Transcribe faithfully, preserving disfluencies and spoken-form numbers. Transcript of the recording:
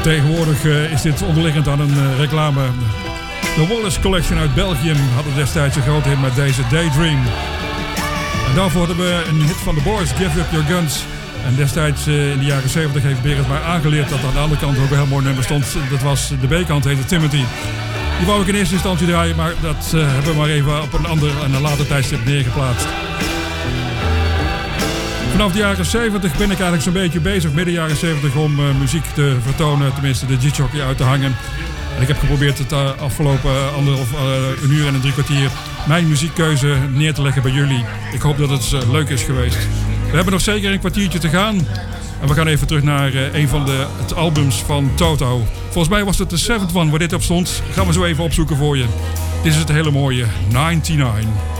Tegenwoordig uh, is dit onderliggend aan een uh, reclame. De Wallace Collection uit België hadden destijds een grote hit met deze Daydream. En daarvoor hadden we een hit van The Boys, Give Up Your Guns. En destijds uh, in de jaren zeventig heeft Berend mij aangeleerd dat aan de andere kant ook een heel mooi nummer stond. Dat was de B-kant, heette Timothy. Die wou ik in eerste instantie draaien, maar dat uh, hebben we maar even op een ander en een later tijdstip neergeplaatst. Vanaf de jaren zeventig ben ik eigenlijk zo'n beetje bezig, midden jaren zeventig, om uh, muziek te vertonen, tenminste de G-jockey uit te hangen. En ik heb geprobeerd het uh, afgelopen uh, anderhalf uh, een uur en een drie kwartier mijn muziekkeuze neer te leggen bij jullie. Ik hoop dat het uh, leuk is geweest. We hebben nog zeker een kwartiertje te gaan. En we gaan even terug naar uh, een van de het albums van Toto. Volgens mij was het de Seventh One waar dit op stond. Gaan we zo even opzoeken voor je. Dit is het hele mooie negenennegentig.